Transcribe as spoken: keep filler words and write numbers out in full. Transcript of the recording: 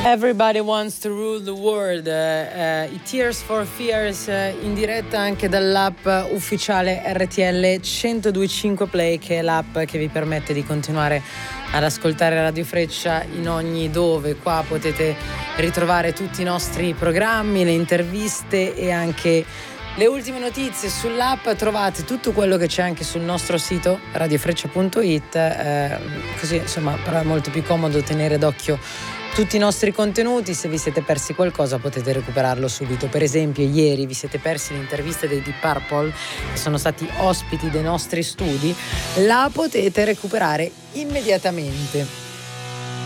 Everybody Wants to Rule the World, uh, i Tears for Fears, uh, in diretta anche dall'app ufficiale R T L centodue e cinque Play, che è l'app che vi permette di continuare ad ascoltare Radio Freccia in ogni dove. Qua potete ritrovare tutti i nostri programmi, le interviste e anche le ultime notizie. Sull'app trovate tutto quello che c'è anche sul nostro sito radiofreccia punto it, eh, così insomma però è molto più comodo tenere d'occhio tutti i nostri contenuti. Se vi siete persi qualcosa potete recuperarlo subito. Per esempio ieri vi siete persi l'intervista dei Deep Purple, che sono stati ospiti dei nostri studi, la potete recuperare immediatamente.